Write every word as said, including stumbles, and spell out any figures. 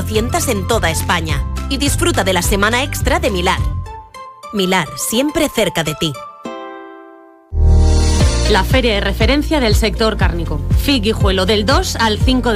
doscientas en toda España. Y disfruta de la semana extra de Milar. Milar, siempre cerca de ti. La feria de referencia del sector cárnico. F I C Guijuelo del dos al cinco de